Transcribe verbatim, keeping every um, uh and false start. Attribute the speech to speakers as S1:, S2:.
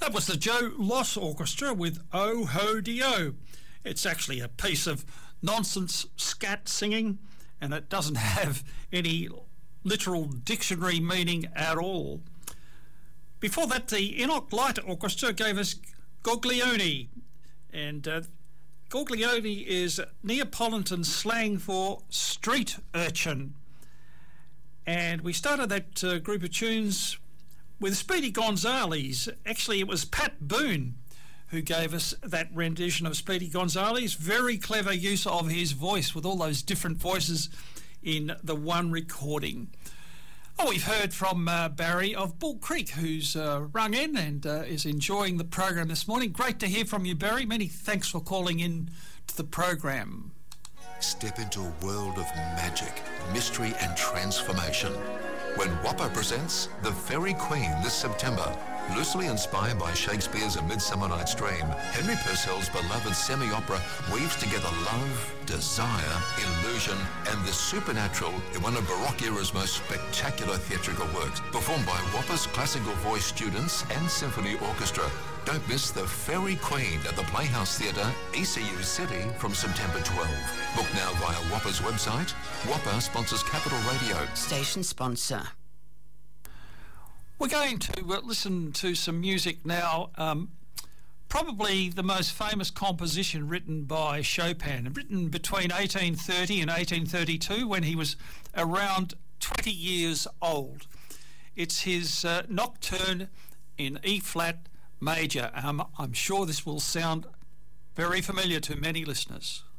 S1: That was the Joe Loss Orchestra with Oh Ho Dio. It's actually a piece of nonsense scat singing, and it doesn't have any literal dictionary meaning at all. Before that, the Enoch Light Orchestra gave us Goglione, and uh, Goglione is Neapolitan slang for street urchin. And we started that uh, group of tunes with Speedy Gonzales. Actually, it was Pat Boone who gave us that rendition of Speedy Gonzales. Very clever use of his voice with all those different voices in the one recording. Oh, we've heard from uh, Barry of Bull Creek, who's uh, rung in and uh, is enjoying the program this morning. Great to hear from you, Barry. Many thanks for calling in to the program.
S2: Step into a world of magic, mystery and transformation when Whopper presents The Fairy Queen this September. Loosely inspired by Shakespeare's A Midsummer Night's Dream, Henry Purcell's beloved semi-opera weaves together love, desire, illusion and the supernatural in one of Baroque era's most spectacular theatrical works, performed by Whopper's classical voice students and symphony orchestra. Don't miss The Fairy Queen at the Playhouse Theatre, E C U City from September twelfth. Book now via Whopper's website. Whopper sponsors Capital Radio.
S3: Station sponsor.
S1: We're going to uh, listen to some music now. Um, probably the most famous composition written by Chopin, written between eighteen thirty and eighteen thirty-two when he was around twenty years old. It's his uh, Nocturne in E-flat major. Um, I'm sure this will sound very familiar to many listeners.